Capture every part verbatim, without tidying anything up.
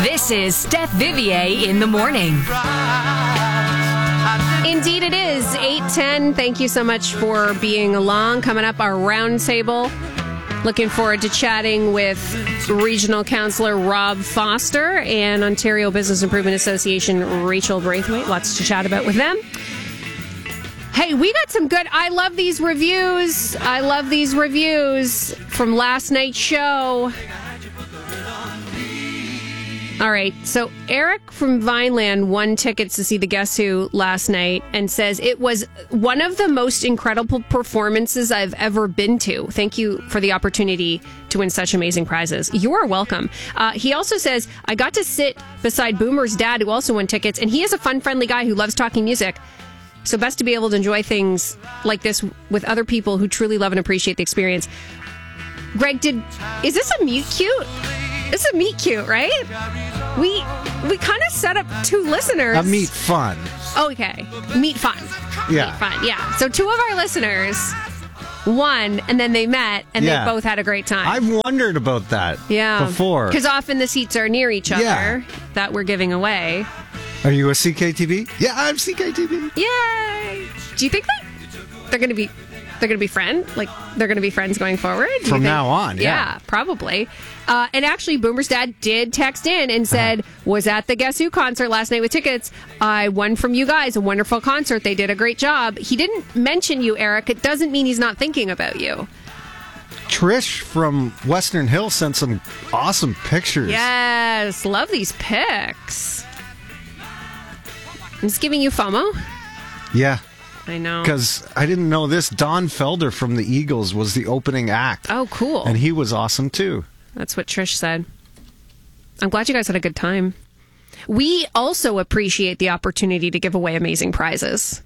This is Steph Vivier in the morning. Indeed it is. eight ten. Thank you so much for being along. Coming up, our roundtable. Looking forward to chatting with Regional Councillor Rob Foster and Ontario Business Improvement Association Rachel Braithwaite. Lots to chat about with them. Hey, we got some good... I love these reviews. I love these reviews from last night's show. All right, so Eric from Vineland won tickets to see the Guess Who last night and says it was one of the most incredible performances I've ever been to. Thank you for the opportunity to win such amazing prizes. You are welcome. Uh, he also says, I got to sit beside Boomer's dad, who also won tickets, and he is a fun, friendly guy who loves talking music. So best to be able to enjoy things like this with other people who truly love and appreciate the experience. Greg, did is this a meet cute? This is a meet cute, right? We we kind of set up two listeners. A meet fun. Okay. Meet fun. Yeah. Meet fun, yeah. So two of our listeners won, and then they met, and Yeah. they both had a great time. I've wondered about that yeah. before. Because often the seats are near each other Yeah. that we're giving away. Are you a C K T V? Yeah, I'm C K T V. Yay! Do you think that they're going to be... They're going to be friend, like they're going to be friends going forward. Do you From think? now on, yeah. Yeah, probably. Uh, and actually, Boomer's dad did text in and said, uh-huh. was at the Guess Who concert last night with tickets. I won from you guys, a wonderful concert. They did a great job. He didn't mention you, Eric. It doesn't mean he's not thinking about you. Trish from Western Hills sent some awesome pictures. Yes, love these pics. It's giving you FOMO? Yeah. I know. Because I didn't know this. Don Felder from the Eagles was the opening act. Oh, cool. And he was awesome, too. That's what Trish said. I'm glad you guys had a good time. We also appreciate the opportunity to give away amazing prizes,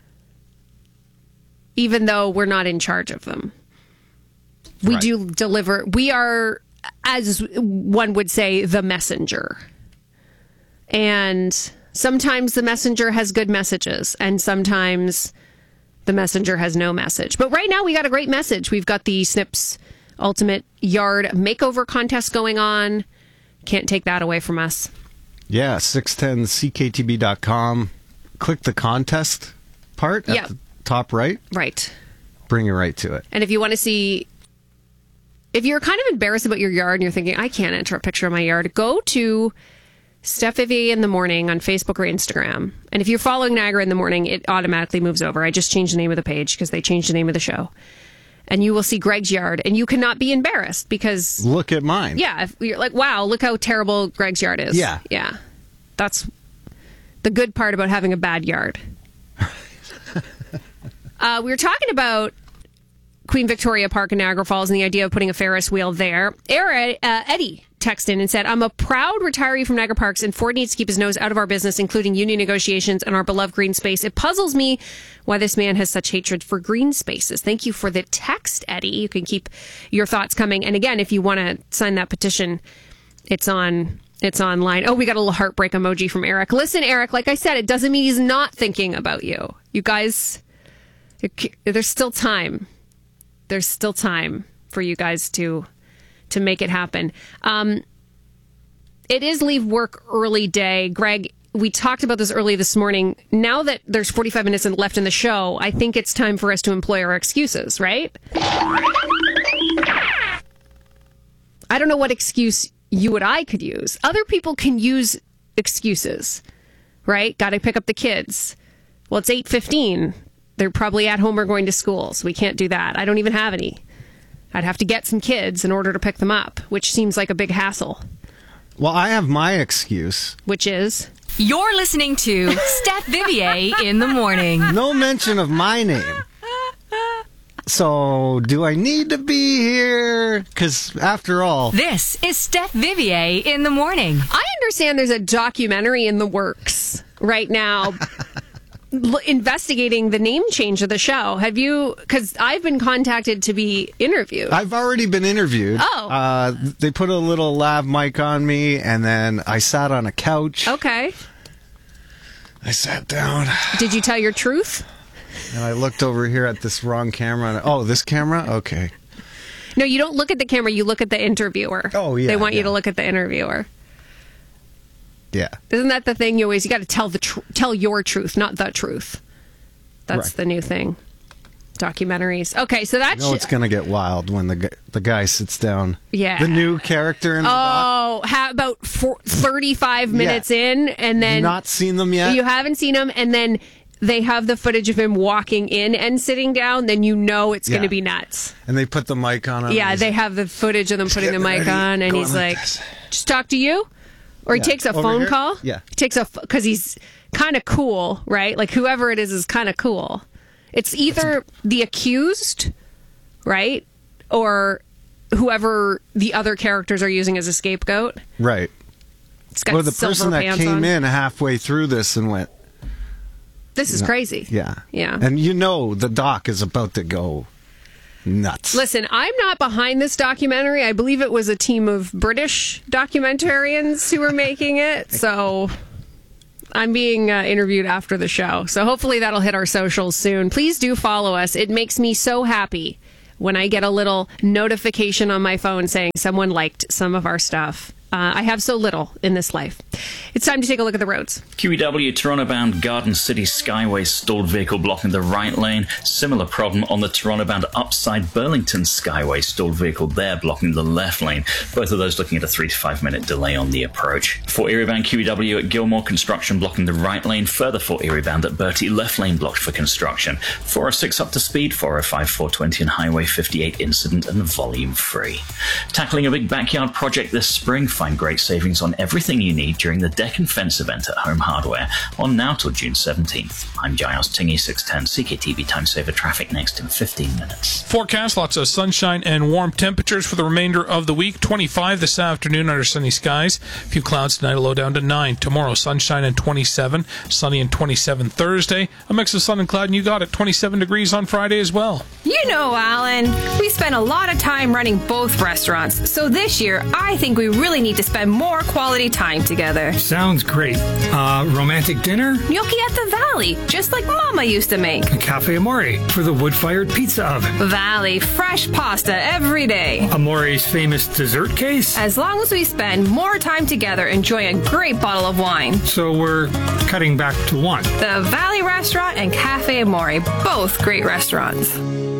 even though we're not in charge of them. We Right. do deliver. We are, as one would say, the messenger. And sometimes the messenger has good messages, and sometimes the messenger has no message. But right now we got a great message. We've got the Snips Ultimate Yard Makeover Contest going on. Can't take that away from us. Yeah, six ten C K T B dot com. Click the contest part at Yep. the top right. Right. Bring you right to it. And if you want to see... If you're kind of embarrassed about your yard and you're thinking, I can't enter a picture of my yard, go to Steph Vivier in the Morning on Facebook or Instagram. And if you're following Niagara in the Morning, it automatically moves over. I just changed the name of the page because they changed the name of the show. And you will see Greg's yard, and you cannot be embarrassed because... Look at mine. Yeah, if you're like, wow, look how terrible Greg's yard is. Yeah. Yeah. That's the good part about having a bad yard. uh, we were talking about Queen Victoria Park in Niagara Falls and the idea of putting a Ferris wheel there. Era, uh, Eddie texted in and said, I'm a proud retiree from Niagara Parks, and Ford needs to keep his nose out of our business, including union negotiations and our beloved green space. It puzzles me why this man has such hatred for green spaces. Thank you for the text, Eddie. You can keep your thoughts coming. And again, if you want to sign that petition, it's on... It's online. Oh, we got a little heartbreak emoji from Eric. Listen, Eric, like I said, it doesn't mean he's not thinking about you. You guys, there's still time. There's still time for you guys to to make it happen. Um, it is leave work early day. Greg, we talked about this early this morning. Now that there's forty-five minutes left in the show, I think it's time for us to employ our excuses, right? I don't know what excuse you and I could use. Other people can use excuses, right? Got to pick up the kids. Well, it's eight fifteen. They're probably at home or going to school, so we can't do that. I don't even have any. I'd have to get some kids in order to pick them up, which seems like a big hassle. Well, I have my excuse. Which is? You're listening to Steph Vivier in the morning. No mention of my name. So, do I need to be here? Because, after all... This is Steph Vivier in the morning. I understand there's a documentary in the works right now l- investigating the name change of the show. Have you... Because I've been contacted to be interviewed. I've already been interviewed. Oh. Uh, they put a little lav mic on me, and then I sat on a couch. Okay. I sat down. Did you tell your truth? And I looked over here at this wrong camera. And, oh, this camera? Okay. No, you don't look at the camera. You look at the interviewer. Oh, yeah. They want yeah. you to look at the interviewer. Yeah. Isn't that the thing? You always you got to tell the tr- tell your truth, not the truth. That's Right. the new thing. Documentaries. Okay, so that's You know it's going to get wild when the gu- the guy sits down. Yeah. The new character in the doc. oh, how about four, thirty-five minutes in, and then Not seen them yet? you haven't seen him, and then they have the footage of him walking in and sitting down. Then you know it's going Yeah. to be nuts. And they put the mic on him. Yeah, and they he's have the footage of them putting the getting mic ready, on, and going he's like like, this. "Just talk to you," or he Yeah. takes a Over phone here? call. Yeah. he takes a because he's kind of cool, right? Like whoever it is is kind of cool. It's either the accused, right, or whoever the other characters are using as a scapegoat. Right. It's got Or the silver person that pants came on. in halfway through this and went, This is crazy. yeah. Yeah. And you know the doc is about to go nuts. Listen, I'm not behind this documentary. I believe it was a team of British documentarians who were making it. So I'm being uh, interviewed after the show. So hopefully that'll hit our socials soon. Please do follow us. It makes me so happy when I get a little notification on my phone saying someone liked some of our stuff. Uh, I have so little in this life. It's time to take a look at the roads. Q E W Toronto-bound Garden City Skyway stalled vehicle blocking the right lane. Similar problem on the Toronto-bound Upside Burlington Skyway stalled vehicle there blocking the left lane. Both of those looking at a three to five minute delay on the approach. For Erie-bound Q E W at Gilmore, construction blocking the right lane. Further for Erie-bound at Bertie, left lane blocked for construction. four oh six up to speed, four oh five, four twenty and Highway fifty-eight incident and volume free. Tackling a big backyard project this spring. Find great savings on everything you need during the Deck and Fence event at Home Hardware on now till June seventeenth. I'm Giles Tingy, six ten C K T V Time Saver traffic next in fifteen minutes. Forecast, lots of sunshine and warm temperatures for the remainder of the week. twenty-five this afternoon under sunny skies. A few clouds tonight, a low down to nine. Tomorrow, sunshine and twenty-seven. Sunny and twenty-seven Thursday. A mix of sun and cloud, and you got it. twenty-seven degrees on Friday as well. You know, Alan, we spend a lot of time running both restaurants. So this year, I think we really need to spend more quality time together. Sounds great. Uh, romantic dinner? Gnocchi at the Valley, just like Mama used to make. Cafe Amore for the wood-fired pizza oven. Valley, fresh pasta every day. Amore's famous dessert case? As long as we spend more time together enjoying a great bottle of wine. So we're cutting back to one. The Valley Restaurant and Cafe Amore, both great restaurants.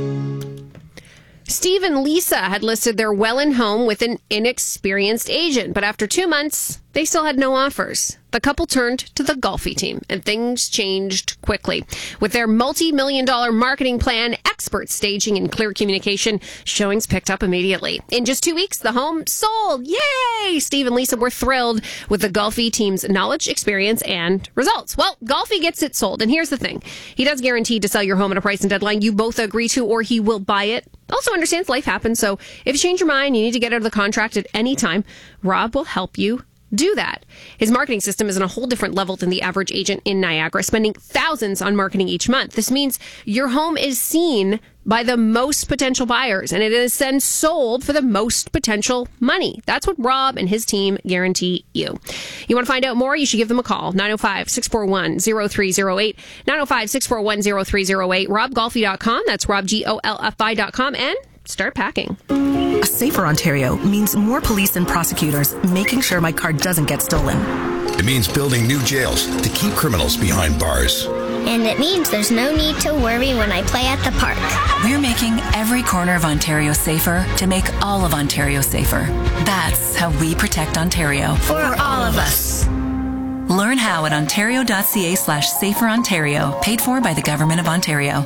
Steve and Lisa had listed their Welland home with an inexperienced agent, but after two months, they still had no offers. The couple turned to the Golfi team, and things changed quickly. With their multi-million dollar marketing plan, expert staging, and clear communication, showings picked up immediately. In just two weeks, the home sold. Yay! Steve and Lisa were thrilled with the Golfi team's knowledge, experience, and results. Well, Golfi gets it sold, and here's the thing. He does guarantee to sell your home at a price and deadline you both agree to, or he will buy it. Also understands life happens, so if you change your mind, you need to get out of the contract at any time, Rob will help you do that. His marketing system is on a whole different level than the average agent in Niagara, spending thousands on marketing each month. This means your home is seen by the most potential buyers, and it is then sold for the most potential money. That's what Rob and his team guarantee you. You want to find out more? You should give them a call. nine oh five, six four one, oh three oh eight. nine oh five, six four one, oh three oh eight. rob golfi dot com. That's rob G O L F I dot com. And start packing. A safer Ontario means more police and prosecutors making sure my car doesn't get stolen. It means building new jails to keep criminals behind bars. And it means there's no need to worry when I play at the park. We're making every corner of Ontario safer to make all of Ontario safer. That's how we protect Ontario. For all of us. Learn how at ontario.ca slash safer Ontario. Paid for by the Government of Ontario.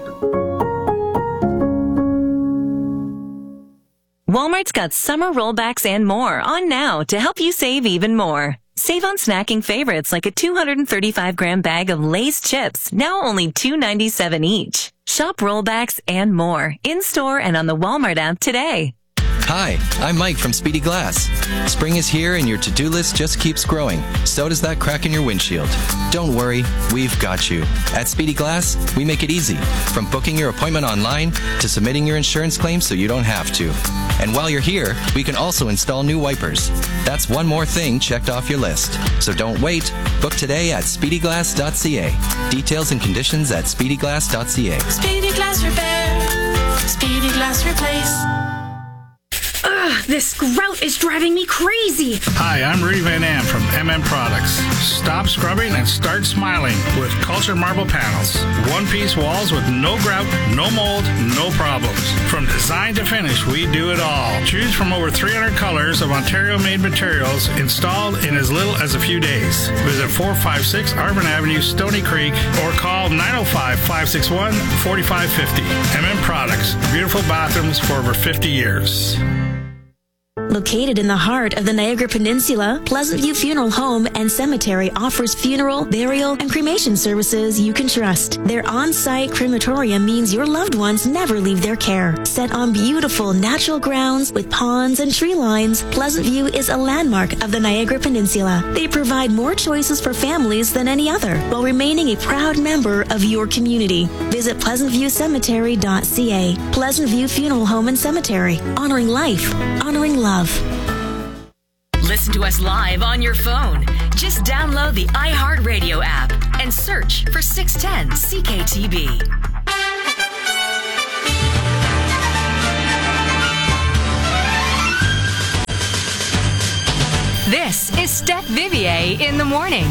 Walmart's got summer rollbacks and more on now to help you save even more. Save on snacking favorites like a two hundred thirty-five gram bag of Lay's chips, now only two dollars and ninety-seven cents each. Shop rollbacks and more in-store and on the Walmart app today. Hi, I'm Mike from Speedy Glass. Spring is here and your to-do list just keeps growing. So does that crack in your windshield. Don't worry, we've got you. At Speedy Glass, we make it easy. From booking your appointment online to submitting your insurance claim so you don't have to. And while you're here, we can also install new wipers. That's one more thing checked off your list. So don't wait. Book today at speedy glass dot c a. Details and conditions at speedy glass dot c a. Speedy Glass Repair. Speedy Glass Replace. Ugh, this grout is driving me crazy. Hi, I'm Rudy Van Am from M M Products. Stop scrubbing and start smiling with Culture Marble Panels. One-piece walls with no grout, no mold, no problems. From design to finish, we do it all. Choose from over three hundred colors of Ontario-made materials installed in as little as a few days. Visit four five six Arvin Avenue, Stony Creek, or call nine oh five, five six one, four five five oh. M M Products. Beautiful bathrooms for over fifty years. Located in the heart of the Niagara Peninsula, Pleasant View Funeral Home and Cemetery offers funeral, burial, and cremation services you can trust. Their on-site crematorium means your loved ones never leave their care. Set on beautiful natural grounds with ponds and tree lines, Pleasant View is a landmark of the Niagara Peninsula. They provide more choices for families than any other, while remaining a proud member of your community. Visit pleasant view cemetery dot c a. Pleasant View Funeral Home and Cemetery. Honoring life. Honoring love. Listen to us live on your phone. Just download the iHeartRadio app and search for six ten C K T B. This is Steph Vivier in the morning.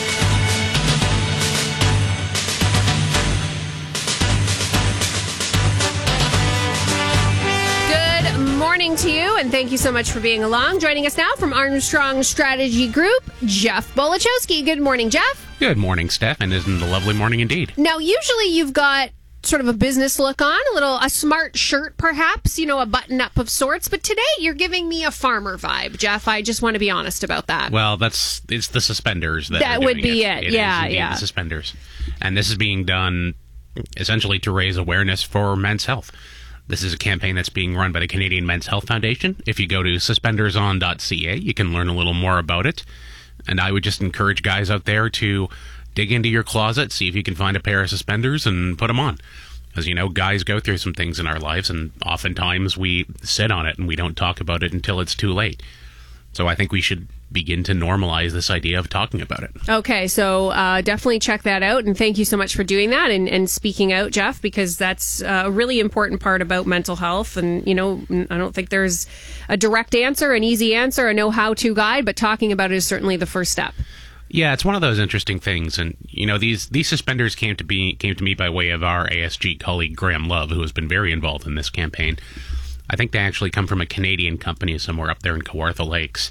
Morning to you, and thank you so much for being along. Joining us now from Armstrong Strategy Group, Jeff Bolichowski. Good morning, Jeff. Good morning, Steph, and isn't it a lovely morning indeed? Now, usually you've got sort of a business look on, a little a smart shirt, perhaps, you know, a button-up of sorts, but today you're giving me a farmer vibe, Jeff. I just want to be honest about that. Well, that's it's the suspenders that that are would doing be it. it. it yeah, is yeah. The suspenders, and this is being done essentially to raise awareness for men's health. This is a campaign that's being run by the Canadian Men's Health Foundation. If you go to suspenders on dot c a, you can learn a little more about it. And I would just encourage guys out there to dig into your closet, see if you can find a pair of suspenders and put them on. As you know, guys go through some things in our lives, and oftentimes we sit on it and we don't talk about it until it's too late. So I think we should begin to normalize this idea of talking about it. Okay, so uh, definitely check that out, and thank you so much for doing that and, and speaking out, Jeff, because that's a really important part about mental health. And, you know, I don't think there's a direct answer, an easy answer, a know-how-to guide, but talking about it is certainly the first step. Yeah, it's one of those interesting things, and you know these these suspenders came to be came to me by way of our A S G colleague Graham Love, who has been very involved in this campaign. I think they actually come from a Canadian company somewhere up there in Kawartha Lakes.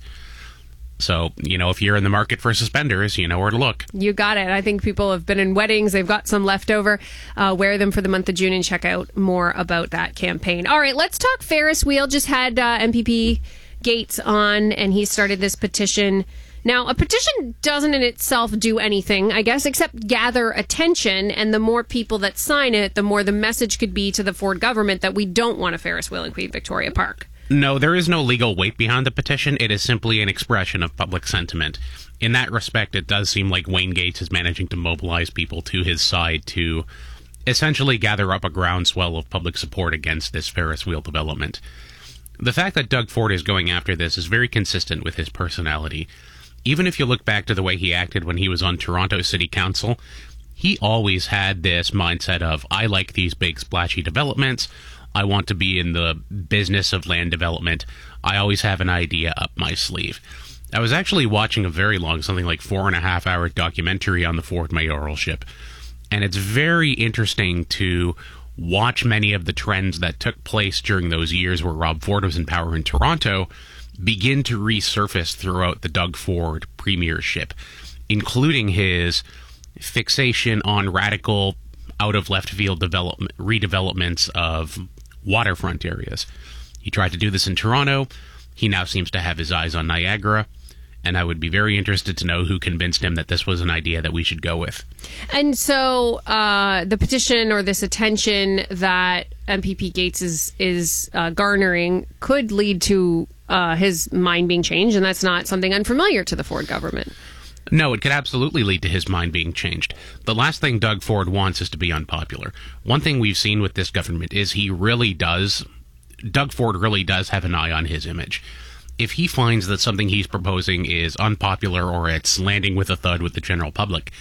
So, you know, if you're in the market for suspenders, you know where to look. You got it. I think people have been in weddings. They've got some left over. Uh, wear them for the month of June and check out more about that campaign. All right, let's talk Ferris wheel. Just had uh, M P P Gates on, and he started this petition. Now, a petition doesn't in itself do anything, I guess, except gather attention. And the more people that sign it, the more the message could be to the Ford government that we don't want a Ferris wheel in Queen Victoria Park. No, there is no legal weight behind the petition. It is simply an expression of public sentiment. In that respect, it does seem like Wayne Gates is managing to mobilize people to his side to essentially gather up a groundswell of public support against this Ferris wheel development. The fact that Doug Ford is going after this is very consistent with his personality. Even if you look back to the way he acted when he was on Toronto City Council, he always had this mindset of, I like these big splashy developments. I want to be in the business of land development. I always have an idea up my sleeve. I was actually watching a very long, something like four and a half hour documentary on the Ford mayoralship. And it's very interesting to watch many of the trends that took place during those years where Rob Ford was in power in Toronto begin to resurface throughout the Doug Ford premiership, including his fixation on radical, out-of-left-field development, redevelopments of waterfront areas. He tried to do this in Toronto. He now seems to have his eyes on Niagara, and I would be very interested to know who convinced him that this was an idea that we should go with. And so uh, the petition or this attention that M P P Gates is, is uh, garnering could lead to uh, his mind being changed, and that's not something unfamiliar to the Ford government. No, it could absolutely lead to his mind being changed. The last thing Doug Ford wants is to be unpopular. One thing we've seen with this government is he really does, Doug Ford really does have an eye on his image. If he finds that something he's proposing is unpopular or it's landing with a thud with the general public,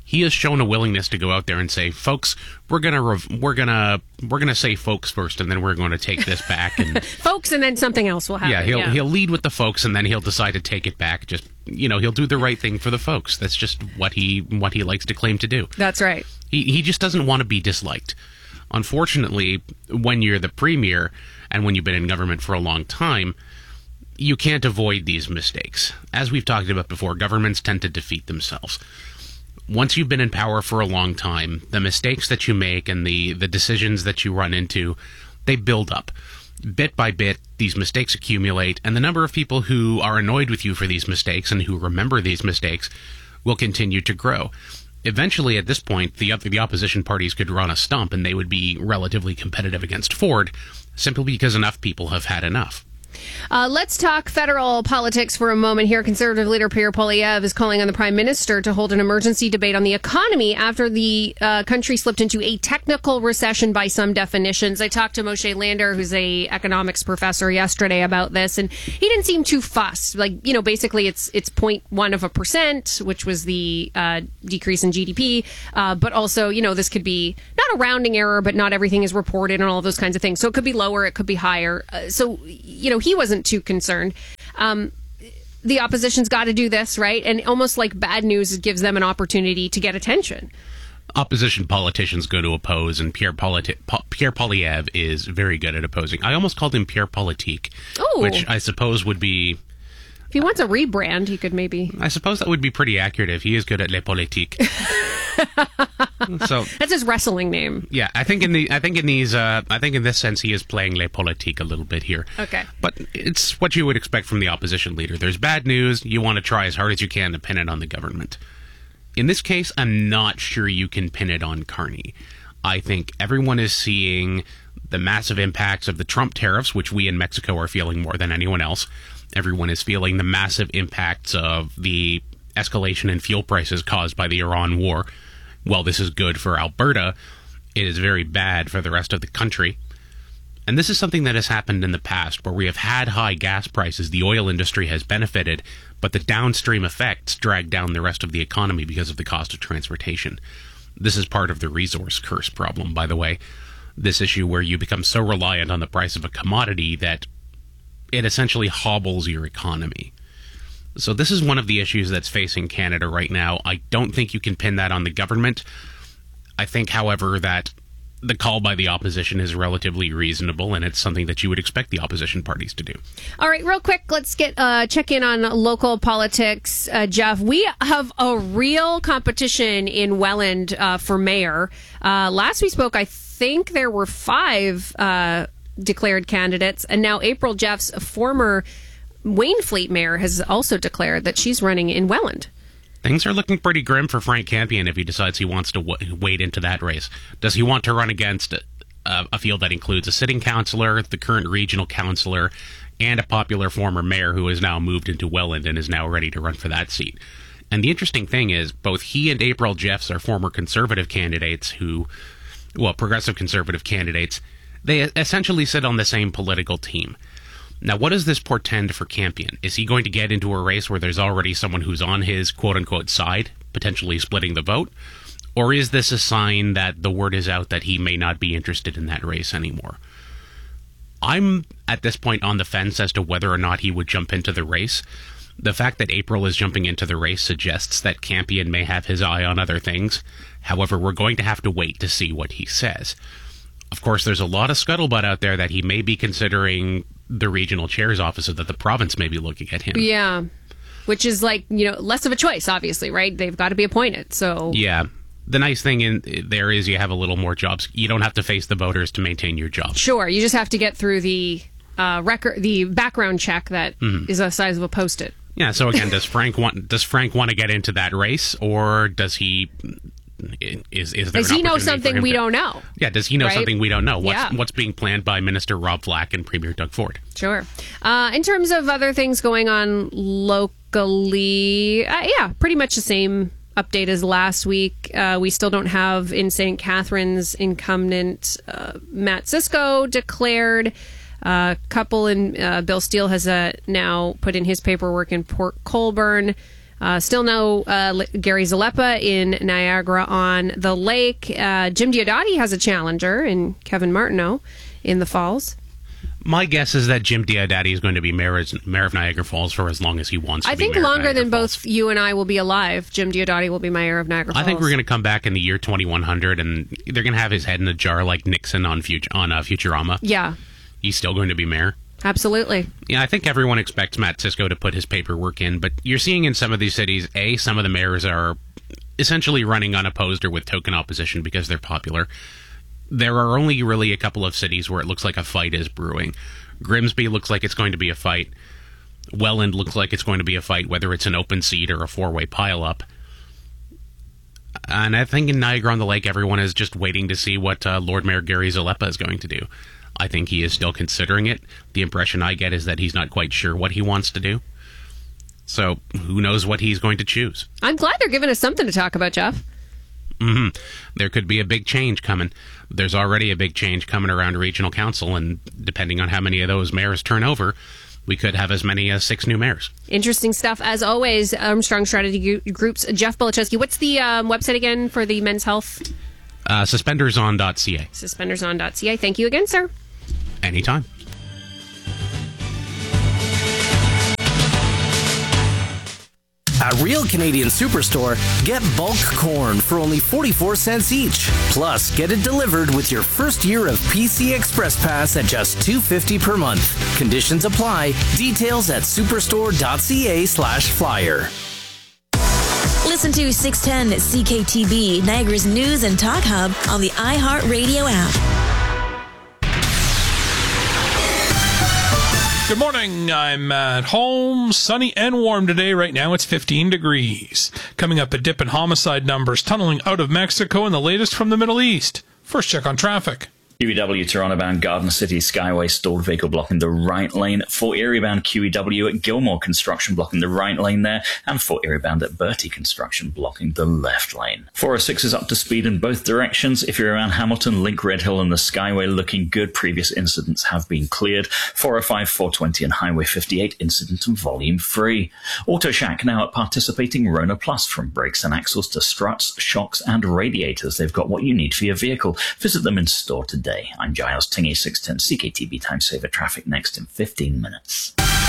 he has shown a willingness to go out there and say, "Folks, we're gonna rev- we're gonna we're gonna say folks first, and then we're going to take this back." And folks, and then something else will happen. yeah, he'll yeah. he'll lead with the folks, and then he'll decide to take it back. Just you know, he'll do the right thing for the folks. That's just what he what he likes to claim to do. That's right. He he just doesn't want to be disliked. Unfortunately, when you're the premier and when you've been in government for a long time, you can't avoid these mistakes. As we've talked about before, governments tend to defeat themselves. Once you've been in power for a long time, the mistakes that you make and the, the decisions that you run into, they build up. Bit by bit, these mistakes accumulate, and the number of people who are annoyed with you for these mistakes and who remember these mistakes will continue to grow. Eventually, at this point, the, the opposition parties could run a stump and they would be relatively competitive against Ford, simply because enough people have had enough. Uh, let's talk federal politics for a moment here. Conservative leader Pierre Poilievre is calling on the Prime Minister to hold an emergency debate on the economy after the uh, country slipped into a technical recession by some definitions. I talked to Moshe Lander, who's a economics professor, yesterday about this, and he didn't seem too fussed. Like, you know, basically it's it's zero point one of a percent, which was the uh, decrease in G D P, uh, but also, you know, this could be not a rounding error, but not everything is reported and all those kinds of things. So it could be lower, it could be higher. Uh, so, you know, he wasn't too concerned. Um, the opposition's got to do this, right? And almost like bad news gives them an opportunity to get attention. Opposition politicians go to oppose, and Pierre, Politi- po- Pierre Poilievre is very good at opposing. I almost called him Pierre Politique, Ooh. which I suppose would be... If he wants a rebrand, he could maybe... I suppose that would be pretty accurate if he is good at les politiques. So that's his wrestling name. Yeah, I think in the I think in these uh, I think in this sense he is playing les politiques a little bit here. Okay, but it's what you would expect from the opposition leader. There's bad news. You want to try as hard as you can to pin it on the government. In this case, I'm not sure you can pin it on Carney. I think everyone is seeing the massive impacts of the Trump tariffs, which we in Mexico are feeling more than anyone else. Everyone is feeling the massive impacts of the escalation in fuel prices caused by the Iran war. While this is good for Alberta, it is very bad for the rest of the country. And this is something that has happened in the past, where we have had high gas prices, the oil industry has benefited, but the downstream effects drag down the rest of the economy because of the cost of transportation. This is part of the resource curse problem, by the way. This issue where you become so reliant on the price of a commodity that it essentially hobbles your economy. So this is one of the issues that's facing Canada right now. I don't think you can pin that on the government. I think, however, that the call by the opposition is relatively reasonable, and it's something that you would expect the opposition parties to do. All right, real quick, let's get uh, check in on local politics. Uh, Jeff, we have a real competition in Welland uh, for mayor. Uh, last we spoke, I think there were five uh, declared candidates, and now April Jeff's former Wainfleet mayor has also declared that she's running in Welland. Things are looking pretty grim for Frank Campion if he decides he wants to w- wade into that race. Does he want to run against a, a field that includes a sitting councillor, the current regional councillor, and a popular former mayor who has now moved into Welland and is now ready to run for that seat? And the interesting thing is, both he and April Jeffs are former conservative candidates who, well, progressive conservative candidates. They essentially sit on the same political team. Now, what does this portend for Campion? Is he going to get into a race where there's already someone who's on his quote-unquote side, potentially splitting the vote? Or is this a sign that the word is out that he may not be interested in that race anymore? I'm, at this point, on the fence as to whether or not he would jump into the race. The fact that April is jumping into the race suggests that Campion may have his eye on other things. However, we're going to have to wait to see what he says. Of course, there's a lot of scuttlebutt out there that he may be considering the regional chair's office, or that the province may be looking at him. Yeah, which is like, you know, less of a choice, obviously, right? They've got to be appointed, so... Yeah. The nice thing in there is you have a little more jobs. You don't have to face the voters to maintain your job. Sure, you just have to get through the uh, record, the background check that mm-hmm. is the size of a Post-it. Yeah, so again, does Frank want does Frank want to get into that race, or does he... Is, is there does he know something we to, don't know? Yeah, does he know right? something we don't know? What's, yeah. what's being planned by Minister Rob Flack and Premier Doug Ford? Sure. Uh, in terms of other things going on locally, uh, yeah, pretty much the same update as last week. Uh, we still don't have in Saint Catharines incumbent uh, Matt Cisco declared. A uh, couple in uh, Bill Steele has uh, now put in his paperwork in Port Colborne. Uh, still no uh, Gary Zalepa in Niagara-on-the-Lake. Uh, Jim Diodati has a challenger in Kevin Martineau in the Falls. My guess is that Jim Diodati is going to be mayor, mayor of Niagara Falls for as long as he wants to I be think mayor longer of Niagara than Falls. both you and I will be alive, Jim Diodati will be mayor of Niagara Falls. I think we're going to come back in the year twenty-one hundred, and they're going to have his head in a jar like Nixon on, Fut- on uh, Futurama. Yeah. He's still going to be mayor. Absolutely. Yeah, I think everyone expects Matt Cisco to put his paperwork in, but you're seeing in some of these cities, A, some of the mayors are essentially running unopposed or with token opposition because they're popular. There are only really a couple of cities where it looks like a fight is brewing. Grimsby looks like it's going to be a fight. Welland looks like it's going to be a fight, whether it's an open seat or a four-way pile-up. And I think in Niagara-on-the-Lake, everyone is just waiting to see what uh, Lord Mayor Gary Zalepa is going to do. I think he is still considering it. The impression I get is that he's not quite sure what he wants to do. So who knows what he's going to choose. I'm glad they're giving us something to talk about, Jeff. Mm-hmm. There could be a big change coming. There's already a big change coming around regional council, and depending on how many of those mayors turn over, we could have as many as six new mayors. Interesting stuff. As always, Armstrong Strategy Group's Jeff Belichewski. What's the um, website again for the men's health? Uh, suspenderson dot c a. suspenderson dot c a. Thank you again, sir. Anytime. At Real Canadian Superstore, get bulk corn for only forty-four cents each. Plus, get it delivered with your first year of P C Express Pass at just two dollars and fifty cents per month. Conditions apply. Details at superstore dot c a slash flyer. Listen to six ten C K T B, Niagara's news and talk hub on the iHeartRadio app. Good morning. I'm at home. Sunny and warm today. Right now it's fifteen degrees. Coming up, a dip in homicide numbers tunneling out of Mexico and the latest from the Middle East. First check on traffic. Q E W Toronto-bound Garden City Skyway stalled vehicle blocking the right lane. For Erie-bound Q E W at Gilmore Construction blocking the right lane there. And for Erie-bound at Bertie Construction blocking the left lane. four oh six is up to speed in both directions. If you're around Hamilton, Link, Red Hill and the Skyway looking good. Previous incidents have been cleared. four oh five, four twenty and Highway fifty-eight incident and volume free. Auto Shack now at participating Rona Plus. From brakes and axles to struts, shocks and radiators. They've got what you need for your vehicle. Visit them in store today. I'm Giles Tingy, six ten C K T B Time Saver Traffic next in fifteen minutes.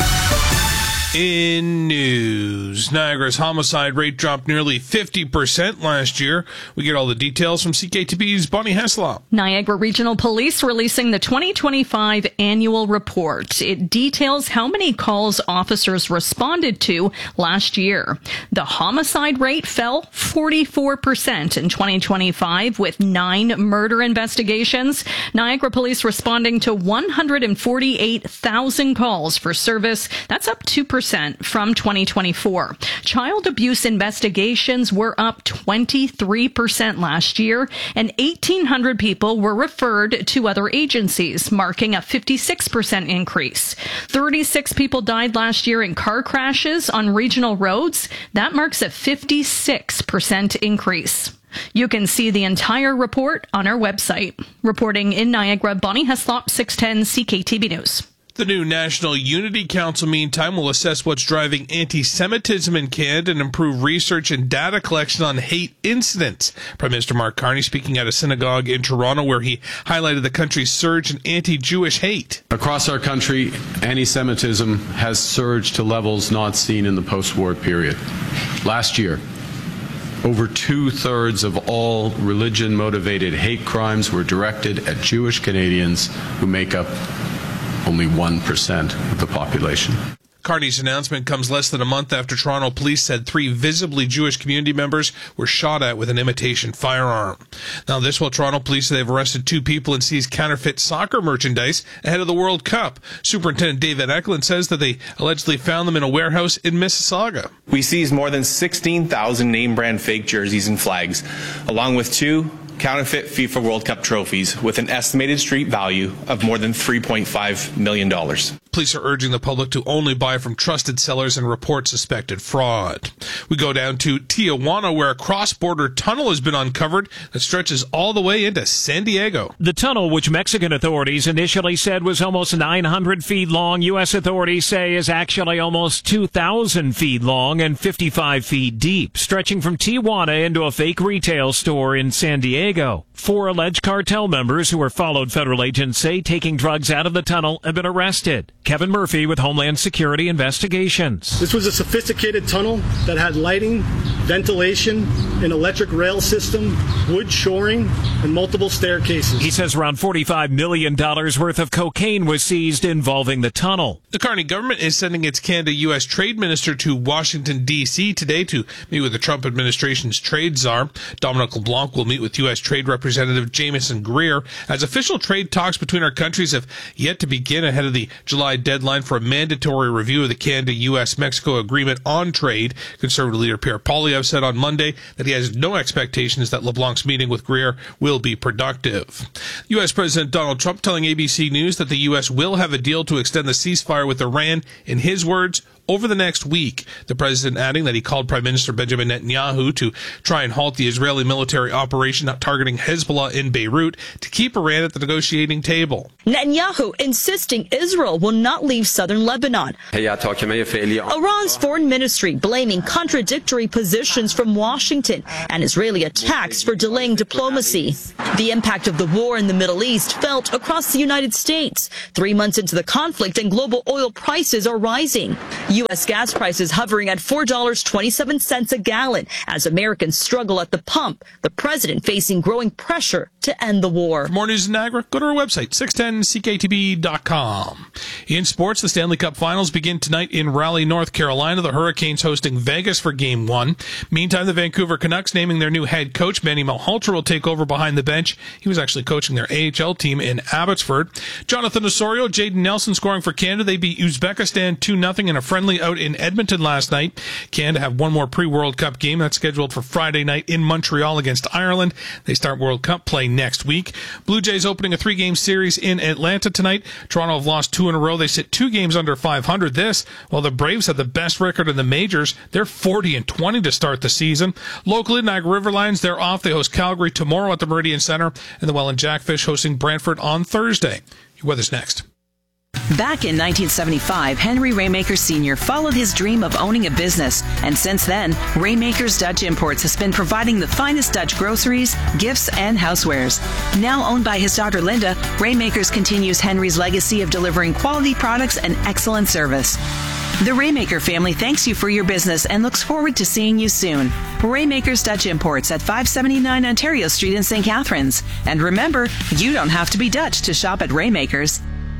In news, Niagara's homicide rate dropped nearly fifty percent last year. We get all the details from C K T B's Bonnie Heslop. Niagara Regional Police releasing the twenty twenty-five annual report. It details how many calls officers responded to last year. The homicide rate fell forty-four percent in twenty twenty-five with nine murder investigations. Niagara Police responding to one hundred forty-eight thousand calls for service. That's up two percent from twenty twenty-four. Child abuse investigations were up twenty-three percent last year, and eighteen hundred people were referred to other agencies, marking a fifty-six percent increase. thirty-six people died last year in car crashes on regional roads. That marks a fifty-six percent increase. You can see the entire report on our website. Reporting in Niagara, Bonnie Heslop, six ten C K T B News. The new National Unity Council, meantime, will assess what's driving anti-Semitism in Canada and improve research and data collection on hate incidents. Prime Minister Mark Carney speaking at a synagogue in Toronto where he highlighted the country's surge in anti-Jewish hate. Across our country, anti-Semitism has surged to levels not seen in the post-war period. Last year, over two-thirds of all religion-motivated hate crimes were directed at Jewish Canadians who make up only one percent of the population. Carney's announcement comes less than a month after Toronto police said three visibly Jewish community members were shot at with an imitation firearm. Now, this while Toronto police say they've arrested two people and seized counterfeit soccer merchandise ahead of the World Cup. Superintendent David Eklund says that they allegedly found them in a warehouse in Mississauga. We seized more than sixteen thousand name-brand fake jerseys and flags, along with two counterfeit FIFA World Cup trophies with an estimated street value of more than three point five million dollars. Police are urging the public to only buy from trusted sellers and report suspected fraud. We go down to Tijuana, where a cross-border tunnel has been uncovered that stretches all the way into San Diego. The tunnel, which Mexican authorities initially said was almost nine hundred feet long, U S authorities say is actually almost two thousand feet long and fifty-five feet deep, stretching from Tijuana into a fake retail store in San Diego. Four alleged cartel members who were followed, federal agents say, taking drugs out of the tunnel have been arrested. Kevin Murphy with Homeland Security Investigations. This was a sophisticated tunnel that had lighting, ventilation, an electric rail system, wood shoring, and multiple staircases. He says around forty-five million dollars worth of cocaine was seized involving the tunnel. The Carney government is sending its Canada-U S trade minister to Washington, D C today to meet with the Trump administration's trade czar. Dominic LeBlanc will meet with U S Trade Representative Jameson Greer, as official trade talks between our countries have yet to begin ahead of the July deadline for a mandatory review of the Canada-U S Mexico agreement on trade. Conservative leader Pierre Poilievre said on Monday that he has no expectations that LeBlanc's meeting with Greer will be productive. U S President Donald Trump telling A B C News that the U S will have a deal to extend the ceasefire with Iran, in his words, over the next week. The president adding that he called Prime Minister Benjamin Netanyahu to try and halt the Israeli military operation targeting Hezbollah in Beirut to keep Iran at the negotiating table. Netanyahu insisting Israel will not leave southern Lebanon. Iran's foreign ministry blaming contradictory positions from Washington and Israeli attacks for delaying diplomacy. The impact of the war in the Middle East felt across the United States. Three months into the conflict and global oil prices are rising. U S gas prices hovering at four dollars and twenty-seven cents a gallon as Americans struggle at the pump. The president facing growing pressure to end the war. For more news in Niagara, go to our website, six ten C K T B dot com. In sports, the Stanley Cup Finals begin tonight in Raleigh, North Carolina. The Hurricanes hosting Vegas for Game one. Meantime, the Vancouver Canucks naming their new head coach. Manny Malhotra will take over behind the bench. He was actually coaching their A H L team in Abbotsford. Jonathan Osorio, Jaden Nelson scoring for Canada. They beat Uzbekistan two nothing in a friendly out in Edmonton last night. Canada have one more pre-World Cup game that's scheduled for Friday night in Montreal against Ireland. They start World Cup play next week. Blue Jays opening a three-game series in Atlanta tonight. Toronto have lost two in a row. They sit two games under five hundred. This, while the Braves have the best record in the majors. They're forty and twenty to start the season. Locally, Niagara River Lions, they're off. They host Calgary tomorrow at the Meridian Center, and the Welland Jackfish hosting Brantford on Thursday. Your weather's next. Back in nineteen seventy-five, Henry Raymaker Senior followed his dream of owning a business, and since then, Raymaker's Dutch Imports has been providing the finest Dutch groceries, gifts, and housewares. Now owned by his daughter Linda, Raymakers continues Henry's legacy of delivering quality products and excellent service. The Raymaker family thanks you for your business and looks forward to seeing you soon. Raymaker's Dutch Imports at five seventy-nine Ontario Street in Saint Catharines. And remember, you don't have to be Dutch to shop at Raymaker's.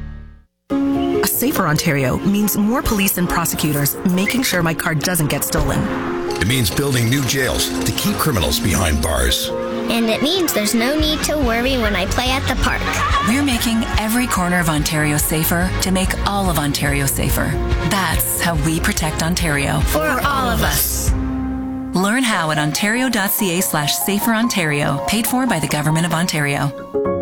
A safer Ontario means more police and prosecutors making sure my car doesn't get stolen. It means building new jails to keep criminals behind bars. And it means there's no need to worry when I play at the park. We're making every corner of Ontario safer to make all of Ontario safer. That's how we protect Ontario. For all of us. Learn how at ontario.ca slash safer Ontario. Paid for by the Government of Ontario.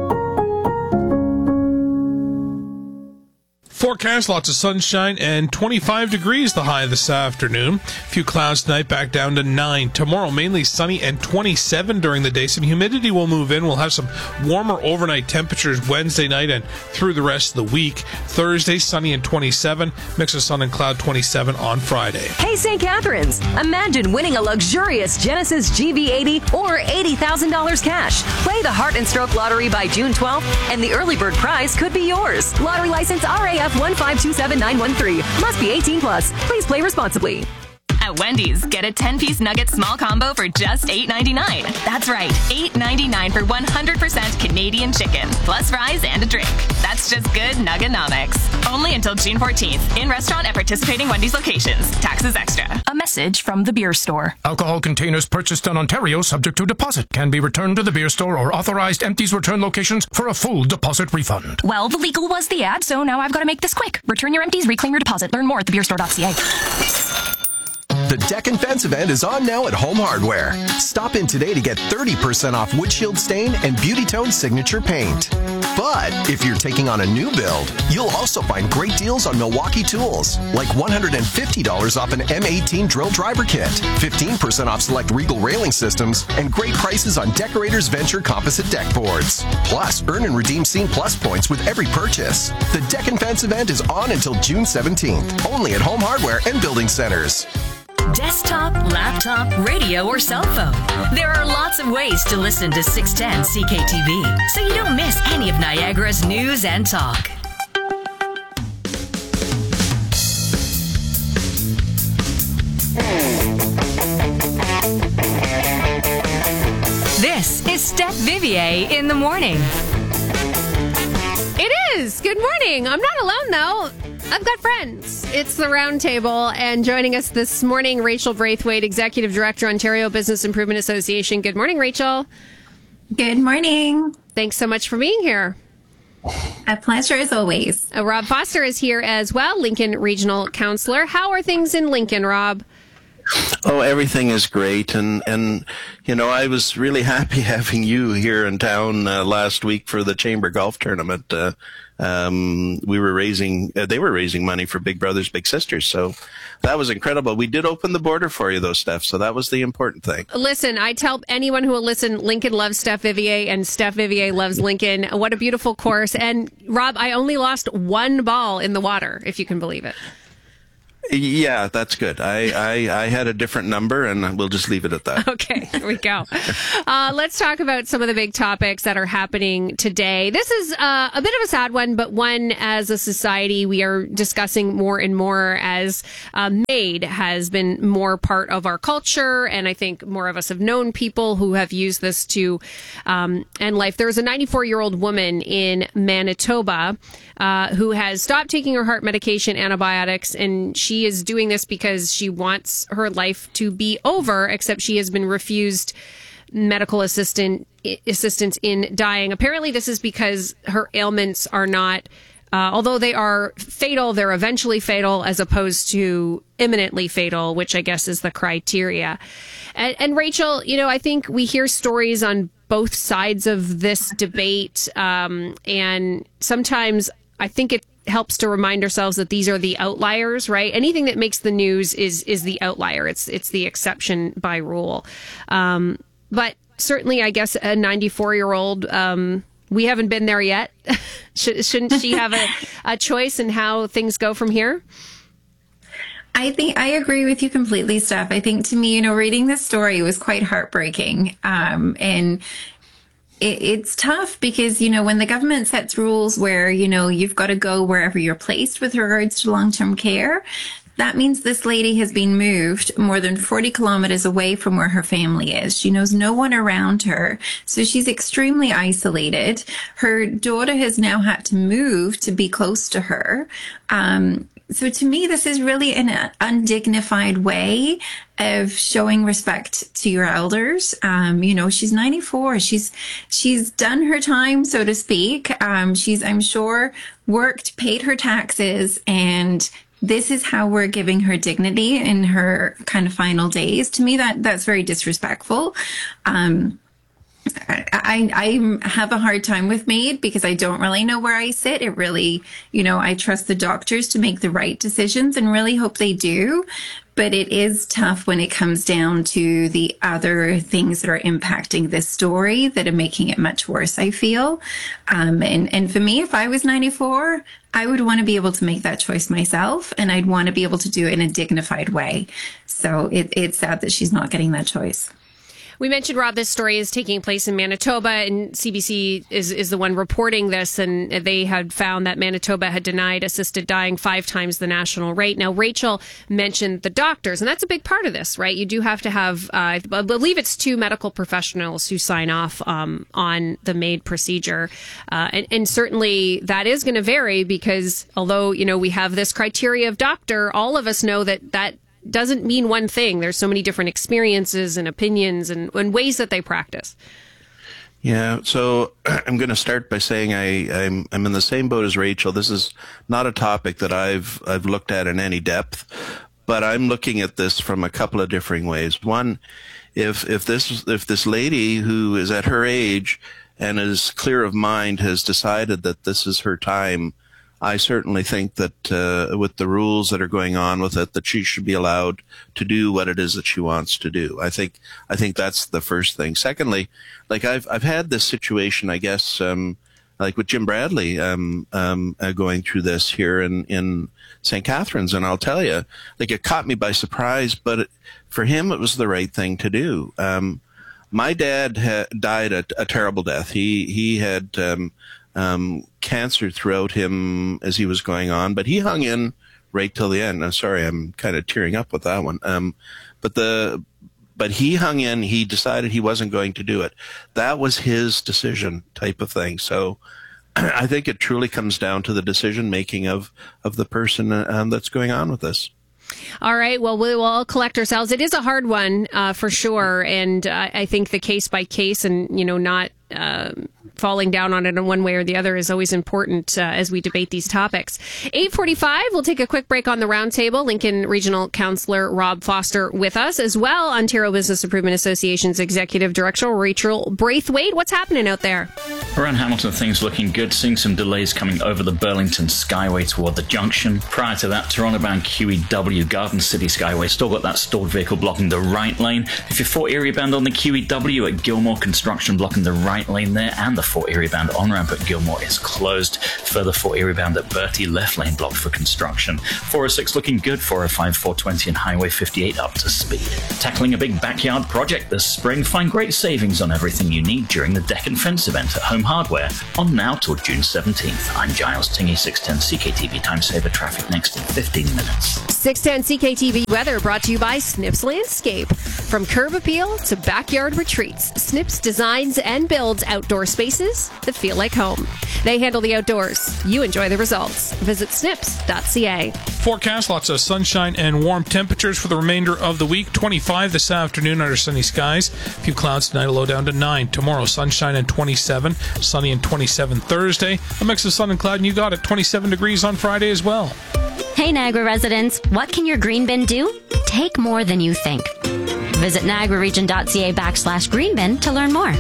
Forecast, lots of sunshine and twenty-five degrees the high this afternoon. A few clouds tonight, back down to nine. Tomorrow, mainly sunny and twenty-seven during the day. Some humidity will move in. We'll have some warmer overnight temperatures Wednesday night and through the rest of the week. Thursday, sunny and twenty-seven. Mix of sun and cloud, twenty-seven on Friday. Hey, Saint Catharines, imagine winning a luxurious Genesis G V eighty or eighty thousand dollars cash. Play the Heart and Stroke Lottery by June twelfth, and the early bird prize could be yours. Lottery license R A F one five two seven nine one three. Must be eighteen plus. Please play responsibly. At Wendy's, get a ten-piece nugget small combo for just eight ninety-nine. That's right, eight ninety-nine for one hundred percent Canadian chicken, plus fries and a drink. That's just good Nuggenomics. Only until June fourteenth. In restaurant at participating Wendy's locations. Taxes extra. A message from the beer store. Alcohol containers purchased in Ontario subject to deposit can be returned to the beer store or authorized empties return locations for a full deposit refund. Well, the legal was the ad, so now I've got to make this quick. Return your empties, reclaim your deposit. Learn more at the beer store dot c a. The Deck and Fence event is on now at Home Hardware. Stop in today to get thirty percent off Wood Shield Stain and Beauty Tone Signature Paint. But if you're taking on a new build, you'll also find great deals on Milwaukee tools, like one hundred fifty dollars off an M eighteen drill driver kit, fifteen percent off select Regal railing systems, and great prices on Decorators Venture composite deck boards. Plus, earn and redeem Scene Plus points with every purchase. The Deck and Fence event is on until June seventeenth, only at Home Hardware and Building Centers. Desktop, laptop, radio, or cell phone. There are lots of ways to listen to six ten C K T V, so you don't miss any of Niagara's news and talk. This is Steph Vivier in the morning. It is. Good morning. I'm not alone, though. I've got friends. It's the Round Table, and joining us this morning, Rachel Braithwaite, Executive Director, Ontario Business Improvement Association. Good morning, Rachel. Good morning. Thanks so much for being here. A pleasure as always. Uh, Rob Foster is here as well, Lincoln Regional Councillor. How are things in Lincoln, Rob? Oh, everything is great. And, and you know, I was really happy having you here in town uh, last week for the Chamber Golf Tournament. Uh, um, we were raising, uh, they were raising money for Big Brothers, Big Sisters. So that was incredible. We did open the border for you, though, Steph. So that was the important thing. Listen, I tell anyone who will listen, Lincoln loves Steph Vivier and Steph Vivier loves Lincoln. What a beautiful course. And Rob, I only lost one ball in the water, if you can believe it. Yeah, that's good. I, I, I had a different number, and we'll just leave it at that. Okay, here we go. Uh, let's talk about some of the big topics that are happening today. This is uh, a bit of a sad one, but one as a society we are discussing more and more as uh, MAID has been more part of our culture, and I think more of us have known people who have used this to um, end life. There was a ninety-four-year-old woman in Manitoba uh, who has stopped taking her heart medication, antibiotics, and she She is doing this because she wants her life to be over, except she has been refused medical assistant assistance in dying. Apparently, this is because her ailments are not, uh, although they are fatal, they're eventually fatal as opposed to imminently fatal, which I guess is the criteria. And, and Rachel, you know, I think we hear stories on both sides of this debate, um, and sometimes I think it helps to remind ourselves that these are the outliers, right? Anything that makes the news is is the outlier. It's it's the exception by rule. Um, but certainly, I guess a ninety-four-year-old, um, we haven't been there yet. Shouldn't she have a, a choice in how things go from here? I think I agree with you completely, Steph. I think to me, you know, reading this story was quite heartbreaking. Um, and it's tough because, you know, when the government sets rules where, you know, you've got to go wherever you're placed with regards to long-term care, that means this lady has been moved more than forty kilometers away from where her family is. She knows no one around her. So she's extremely isolated. Her daughter has now had to move to be close to her. Um, So to me, this is really an undignified way of showing respect to your elders. Um, you know, she's ninety-four. She's, she's done her time, so to speak. Um, she's, I'm sure, worked, paid her taxes, and this is how we're giving her dignity in her kind of final days. To me, that, that's very disrespectful. Um, I, I have a hard time with MAID because I don't really know where I sit. It really, you know, I trust the doctors to make the right decisions and really hope they do. But it is tough when it comes down to the other things that are impacting this story that are making it much worse, I feel. Um, and, and for me, if I was ninety-four, I would want to be able to make that choice myself, and I'd want to be able to do it in a dignified way. So it, it's sad that she's not getting that choice. We mentioned, Rob, this story is taking place in Manitoba, and C B C is, is the one reporting this, and they had found that Manitoba had denied assisted dying five times the national rate. Now, Rachel mentioned the doctors, and that's a big part of this, right? You do have to have, uh, I believe it's two medical professionals who sign off um, on the MAID procedure. Uh, and, and certainly that is going to vary because although, you know, we have this criteria of doctor, all of us know that that doesn't mean one thing. There's so many different experiences and opinions and, and ways that they practice. Yeah, so I'm going to start by saying I, I'm I'm in the same boat as Rachel. This is not a topic that I've I've looked at in any depth, but I'm looking at this from a couple of differing ways. One, if if this if this lady who is at her age and is clear of mind, has decided that this is her time, I certainly think that uh, with the rules that are going on with it, that she should be allowed to do what it is that she wants to do. I think I think that's the first thing. Secondly, like I've I've had this situation, I guess, um, like with Jim Bradley um, um, uh, going through this here in in Saint Catharines, and I'll tell you, like it caught me by surprise, but it, for him it was the right thing to do. Um, my dad ha- died a, a terrible death. He he had um, um, cancer throughout him as he was going on, but he hung in right till the end. I'm sorry, I'm kind of tearing up with that one. Um, but the but he hung in. He decided he wasn't going to do it. That was his decision, type of thing. So I think it truly comes down to the decision making of of the person um, that's going on with this. All right. Well, we will all collect ourselves. It is a hard one uh, for sure. And uh, I think the case by case and, you know, not uh, falling down on it in one way or the other is always important uh, as we debate these topics. eight forty-five, we'll take a quick break on the roundtable. Lincoln Regional Councillor Rob Foster with us as well. Ontario Business Improvement Association's Executive Director Rachel Braithwaite. What's happening out there? Around Hamilton, things looking good. Seeing some delays coming over the Burlington Skyway toward the junction. Prior to that, Toronto-bound Q E W Garden City Skyway still got that stored vehicle blocking the right lane. If you're Fort Erie bound on the Q E W at Gilmore, construction blocking the right lane there, and the Fort Erie bound on-ramp at Gilmore is closed. Further Fort Erie bound at Bertie, left lane blocked for construction. four oh six looking good, four oh five, four twenty and Highway fifty-eight up to speed. Tackling a big backyard project this spring, find great savings on everything you need during the Deck and Fence event at Home Hardware on now till June seventeenth. I'm Giles Tingy, six ten C K T V Time Saver traffic next in fifteen minutes. six ten C K T V weather brought to you by Snips Landscape. From curb appeal to backyard retreats, Snips designs and builds outdoor spaces that feel like home. They handle the outdoors. You enjoy the results. Visit snips dot c a. Forecast, lots of sunshine and warm temperatures for the remainder of the week. twenty-five this afternoon under sunny skies. A few clouds tonight, a low down to nine. Tomorrow, sunshine and twenty-seven. Sunny and twenty-seven Thursday. A mix of sun and cloud, and you got it. twenty-seven degrees on Friday as well. Hey, Niagara residents. What can your green bin do? Take more than you think. Visit niagara region dot c a backslash green bin to learn more.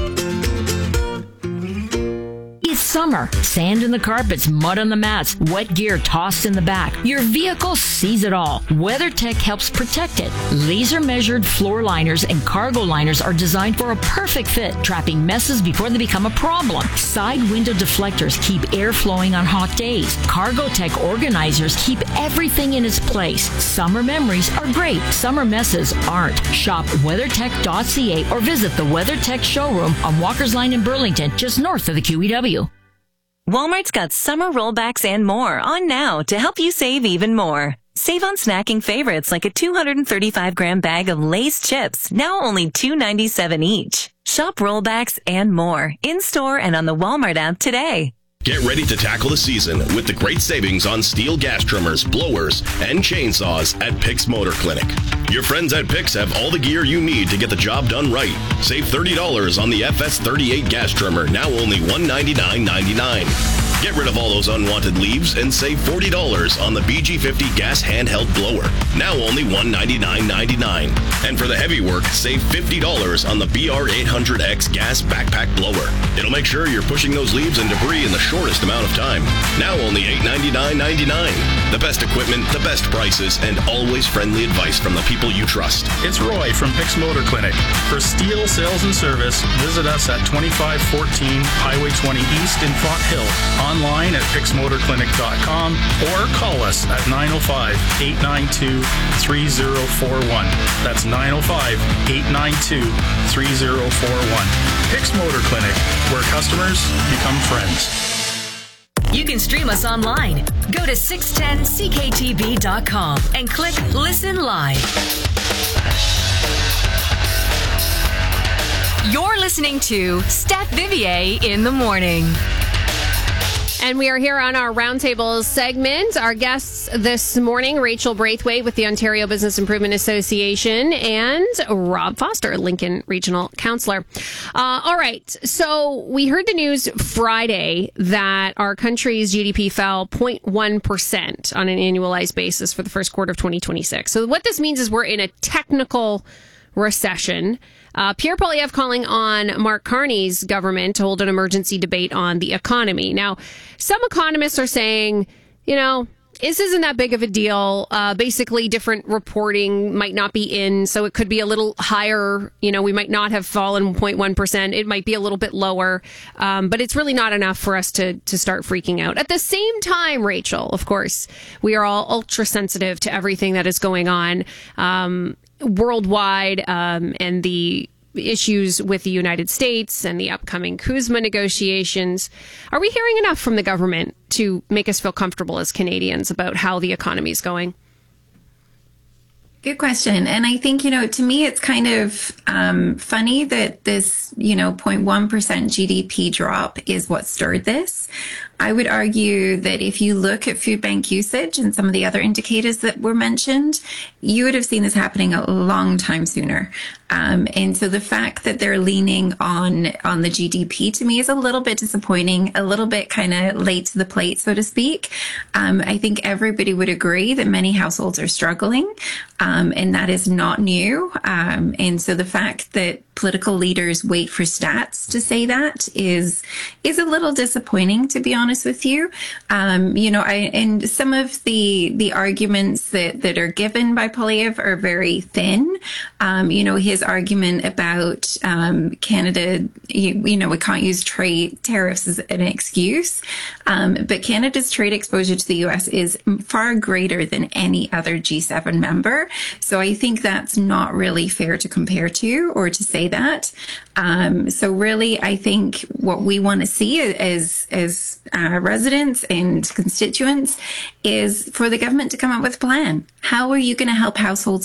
It's summer. Sand in the carpets, mud on the mats, wet gear tossed in the back. Your vehicle sees it all. WeatherTech helps protect it. Laser-measured floor liners and cargo liners are designed for a perfect fit, trapping messes before they become a problem. Side window deflectors keep air flowing on hot days. CargoTech organizers keep everything in its place. Summer memories are great. Summer messes aren't. Shop weather tech dot c a or visit the WeatherTech showroom on Walker's Line in Burlington, just north of the Q E W. Walmart's got summer rollbacks and more on now to help you save even more. Save on snacking favorites like a two hundred thirty-five gram bag of Lay's chips, now only two dollars and ninety-seven cents each. Shop rollbacks and more in-store and on the Walmart app today. Get ready to tackle the season with the great savings on steel gas trimmers, blowers, and chainsaws at Pix Motor Clinic. Your friends at Pix have all the gear you need to get the job done right. Save thirty dollars on the F S thirty-eight gas trimmer, now only one hundred ninety-nine ninety-nine. Get rid of all those unwanted leaves and save forty dollars on the B G fifty gas handheld blower, now only one hundred ninety-nine ninety-nine. And for the heavy work, save fifty dollars on the B R eight hundred X gas backpack blower. It'll make sure you're pushing those leaves and debris in the shortest amount of time. Now only eight hundred ninety-nine ninety-nine. The best equipment, the best prices, and always friendly advice from the people you trust. It's Roy from Pix Motor Clinic. For steel sales and service, visit us at twenty-five fourteen Highway twenty East in Font Hill, online at pix motor clinic dot com, or call us at nine oh five, eight nine two, three oh four one. That's nine oh five, eight nine two, three oh four one. Pix Motor Clinic, where customers become friends. You can stream us online. Go to six ten c k t v dot com and click Listen Live. You're listening to Steph Vivier in the Morning. And we are here on our Roundtable segment. Our guests this morning, Rachel Braithwaite with the Ontario Business Improvement Association and Rob Foster, Lincoln Regional Councillor. Uh, all right. So we heard the news Friday that our country's G D P fell zero point one percent on an annualized basis for the first quarter of twenty twenty-six. So what this means is we're in a technical recession. Uh, Pierre Poilievre calling on Mark Carney's government to hold an emergency debate on the economy. Now, some economists are saying, you know, this isn't that big of a deal. Uh, basically, different reporting might not be in, so it could be a little higher. You know, we might not have fallen one point one percent. It might be a little bit lower, um, but it's really not enough for us to to start freaking out. At the same time, Rachel, of course, we are all ultra sensitive to everything that is going on um, worldwide um, and the issues with the United States and the upcoming CUSMA negotiations. Are we hearing enough from the government to make us feel comfortable as Canadians about how the economy is going? Good question. And I think, you know, to me, it's kind of um, funny that this, you know, zero point one percent G D P drop is what stirred this. I would argue that if you look at food bank usage and some of the other indicators that were mentioned, you would have seen this happening a long time sooner. Um, and so the fact that they're leaning on on the G D P to me is a little bit disappointing, a little bit kind of late to the plate, so to speak. Um, I think everybody would agree that many households are struggling, um, and that is not new. Um, and so the fact that political leaders wait for stats to say that is is a little disappointing, to be honest with you. Um, you know, I and some of the the arguments that that are given by Poilievre are very thin. Um, you know, his argument about um, Canada, you, you know, we can't use trade tariffs as an excuse, um, but Canada's trade exposure to the U S is far greater than any other G seven member. So I think that's not really fair to compare to or to say that. Um, so really, I think what we want to see as as uh, residents and constituents is for the government to come up with a plan. How are you going to help households